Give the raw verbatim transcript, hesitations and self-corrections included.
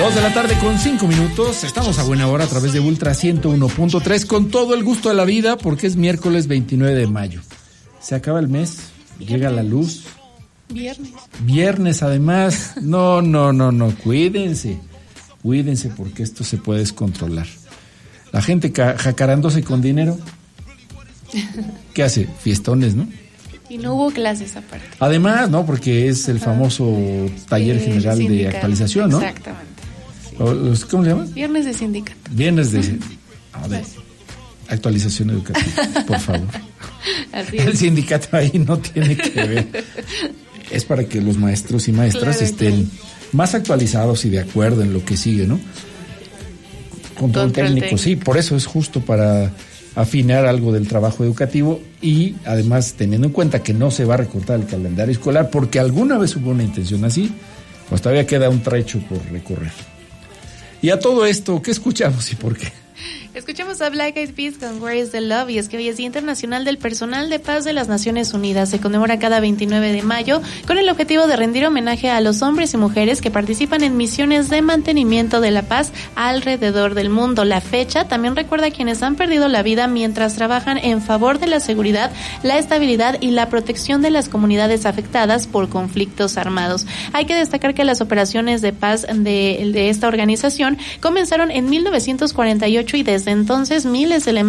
Dos de la tarde con cinco minutos. Estamos a buena hora a través de Ultra ciento uno punto tres con todo el gusto de la vida porque es miércoles veintinueve de mayo. Se acaba el mes, llega la luz. Viernes. Viernes además. No, no, no, no. Cuídense. Cuídense porque esto se puede descontrolar. La gente ca- jacarándose con dinero. ¿Qué hace? Fiestones, ¿no? Y no hubo clases aparte. Además, ¿no? Porque es el famoso taller Sí, general sindical. de actualización, ¿no? Exactamente. Sí. Los- ¿Cómo se llama? Viernes de sindicato. Viernes de... A ver, actualización educativa, por favor. Así El es. sindicato ahí no tiene que ver. Es para que los maestros y maestras Claro, estén claro. más actualizados y de acuerdo en lo que sigue, ¿no? Control, Control técnico, técnico. sí, por eso es justo para afinar algo del trabajo educativo y además teniendo en cuenta que no se va a recortar el calendario escolar porque alguna vez hubo una intención así, pues todavía queda un trecho por recorrer. Y a todo esto, ¿qué escuchamos y por qué? Escuchamos a Black Eyed Peas con Where is the Love, y es que hoy es Día Internacional del Personal de Paz de las Naciones Unidas. Se conmemora cada veintinueve de mayo con el objetivo de rendir homenaje a los hombres y mujeres que participan en misiones de mantenimiento de la paz alrededor del mundo. La fecha también recuerda a quienes han perdido la vida mientras trabajan en favor de la seguridad, la estabilidad y la protección de las comunidades afectadas por conflictos armados. Hay que destacar que las operaciones de paz de, de esta organización comenzaron en mil novecientos cuarenta y ocho y desde entonces miles de elementos